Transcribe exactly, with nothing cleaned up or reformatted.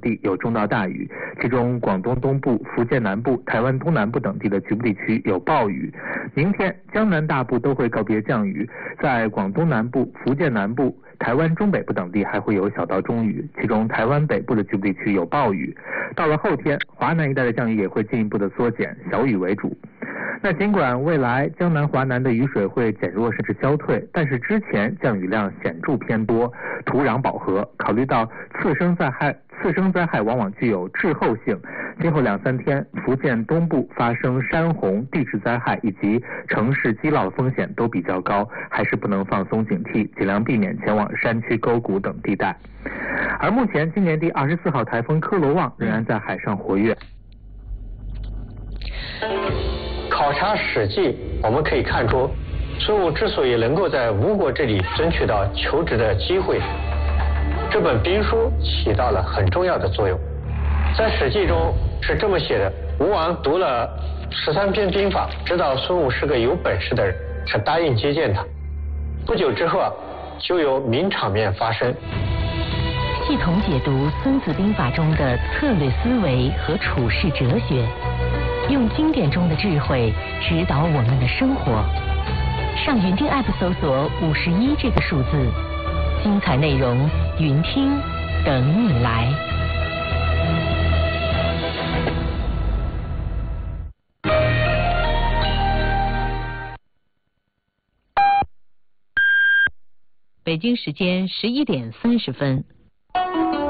地有中到大雨，其中广东东部、福建南部、台湾东南部等地的局部地区有暴雨。明天江南大部都会告别降雨，在广东南部、福建南部、台湾中北部等地还会有小到中雨，其中台湾北部的局部地区有暴雨。到了后天，华南一带的降雨也会进一步的缩减，小雨为主。那尽管未来江南华南的雨水会减弱甚至消退，但是之前降雨量显著偏多，土壤饱和，考虑到次生灾害次生灾害往往具有滞后性，今后两三天福建东部发生山洪、地质灾害以及城市积涝的风险都比较高，还是不能放松警惕，尽量避免前往山区沟谷等地带。而目前今年第二十四号台风科罗旺仍然在海上活跃。 考察史记，我们可以看出，孙武之所以能够在吴国这里争取到求职的机会，这本兵书起到了很重要的作用。在史记中是这么写的：吴王读了十三篇兵法，知道孙武是个有本事的人，才答应接见他。不久之后啊，就有名场面发生。 系统解读《孙子兵法》中的策略思维和处世哲学，用经典中的智慧指导我们的生活。上云听 App 搜索五十一这个数字，精彩内容云听等你来。北京时间十一点三十分。